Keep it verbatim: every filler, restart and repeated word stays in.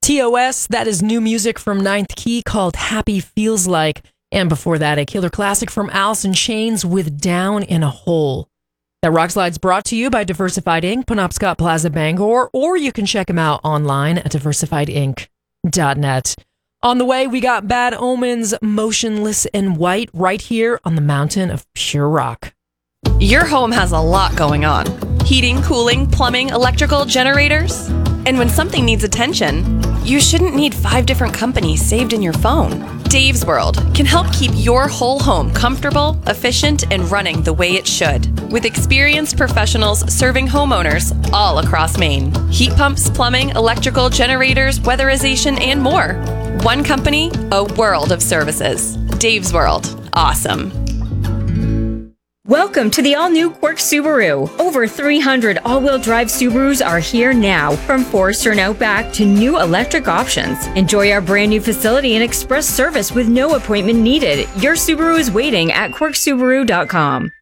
T O S, that is new music from Ninth Key called Happy Feels Like. And before that, a killer classic from Alice in Chains with Down in a Hole. That Rock Slide's brought to you by Diversified Incorporated, Penobscot Plaza, Bangor, or you can check them out online at diversified inc dot net. On the way, we got Bad Omens, Motionless in White, right here on the mountain of pure rock. Your home has a lot going on. Heating, cooling, plumbing, electrical, generators. And when something needs attention, you shouldn't need five different companies saved in your phone. Dave's World can help keep your whole home comfortable, efficient, and running the way it should. With experienced professionals serving homeowners all across Maine. Heat pumps, plumbing, electrical, generators, weatherization, and more. One company, a world of services. Dave's World. Awesome. Welcome to the all-new Quirk Subaru. Over three hundred all-wheel drive Subarus are here now, from Forester and Outback to new electric options. Enjoy our brand new facility and express service with no appointment needed. Your Subaru is waiting at quirk subaru dot com.